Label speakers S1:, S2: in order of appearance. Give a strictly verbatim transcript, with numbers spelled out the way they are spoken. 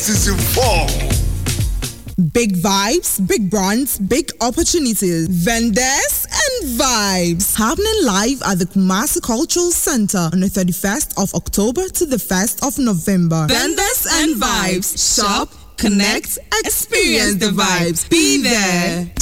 S1: Season four.
S2: Big vibes, big brands, big opportunities. Vendors and vibes. Happening live at the Kumasi Cultural Center on the thirty-first of October to the first of November.
S3: Vendors and vibes. Shop, connect, experience the vibes. Be there.